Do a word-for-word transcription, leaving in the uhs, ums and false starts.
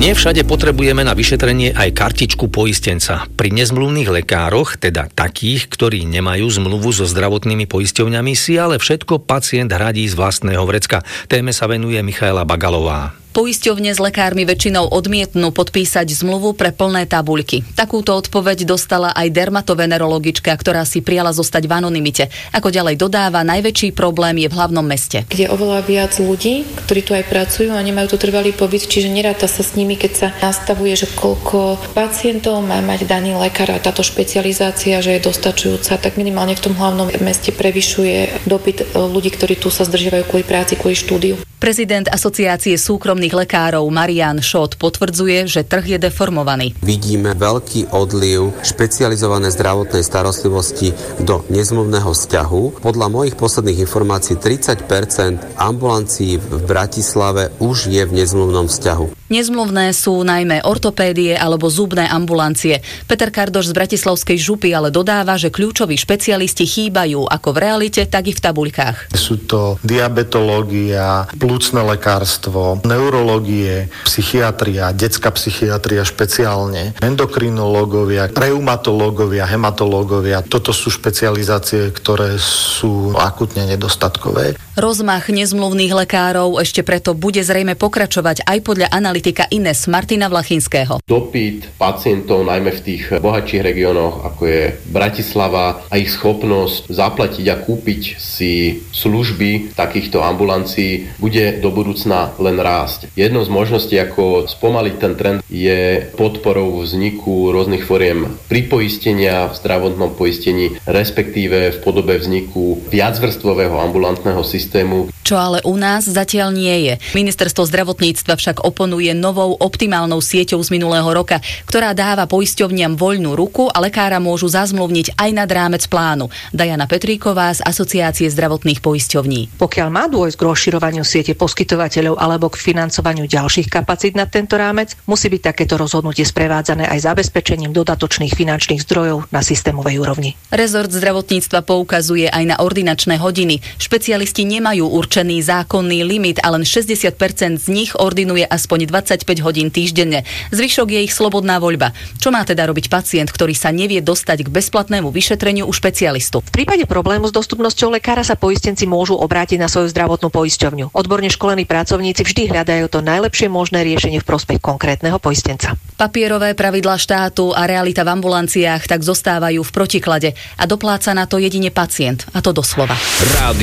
Nie všade potrebujeme na vyšetrenie aj kartičku poistenca. Pri nezmluvných lekároch, teda takých, ktorí nemajú zmluvu so zdravotnými poisťovňami, si ale všetko pacient hradí z vlastného vrecka. Téme sa venuje Michaela Bagalová. Poisťovne s lekármi väčšinou odmietnú podpísať zmluvu pre plné tabuľky. Takúto odpoveď dostala aj dermatovenerologička, ktorá si prijala zostať v anonymite. Ako ďalej dodáva, najväčší problém je v hlavnom meste. Kde oveľa viac ľudí, ktorí tu aj pracujú a nemajú tu trvalý pobyt, čiže neráta sa s nimi, keď sa nastavuje, že koľko pacientov má mať daný lekár a táto špecializácia, že je dostačujúca, tak minimálne v tom hlavnom meste prevyšuje dopyt ľudí, ktorí tu sa zdržiavajú kvôli práci, kvôli štúdiu. Prezident Asociácie súkromných lekárov Marián Šot potvrdzuje, že trh je deformovaný. Vidíme veľký odliv špecializovanej zdravotnej starostlivosti do nezmluvného vzťahu. Podľa mojich posledných informácií tridsať percent ambulancií v Bratislave už je v nezmluvnom vzťahu. Nezmluvné sú najmä ortopédie alebo zubné ambulancie. Peter Kardoš z bratislavskej župy ale dodáva, že kľúčoví špecialisti chýbajú ako v realite, tak i v tabuľkách. Sú to diabetológia, plúcne lekárstvo, neurológie, psychiatria, detská psychiatria špeciálne, endokrinológovia, reumatológovia, hematológovia. Toto sú špecializácie, ktoré sú akutne nedostatkové. Rozmach nezmluvných lekárov ešte preto bude zrejme pokračovať aj podľa analytika Ines Martina Vlachinského. Dopyt pacientov najmä v tých bohatších regiónoch, ako je Bratislava, a ich schopnosť zaplatiť a kúpiť si služby takýchto ambulancií bude do budúcna len rásť. Jednou z možností, ako spomaliť ten trend, je podporou vzniku rôznych foriem pripoistenia v zdravotnom poistení, respektíve v podobe vzniku viacvrstvového ambulantného systému. Čo ale u nás zatiaľ nie je. Ministerstvo zdravotníctva však oponuje novou optimálnou sieťou z minulého roka, ktorá dáva poisťovniam voľnú ruku a lekára môžu zazmluvniť aj nad rámec plánu. Diana Petríková z Asociácie zdravotných poisťovní. Pokiaľ má dôjsť k rozširovaniu siete poskytovateľov alebo k financovaniu ďalších kapacít nad tento rámec, musí byť takéto rozhodnutie sprevádzané aj zabezpečením dodatočných finančných zdrojov na systémovej úrovni. Rezort zdravotníctva poukazuje aj na ordinačné hodiny. Špecialisti nemajú určený zákonný limit a len šesťdesiat percent z nich ordinuje aspoň dvadsaťpäť hodín týždenne. Zvyšok je ich slobodná voľba. Čo má teda robiť pacient, ktorý sa nevie dostať k bezplatnému vyšetreniu u špecialistu? V prípade problému s dostupnosťou lekára sa poistenci môžu obrátiť na svoju zdravotnú poisťovňu. Odborne školení pracovníci vždy hľadajú to najlepšie možné riešenie v prospech konkrétneho poistenca. Papierové pravidlá štátu a realita v ambulanciách tak zostávajú v protiklade a dopláca na to jedine pacient, a to doslova. Rádio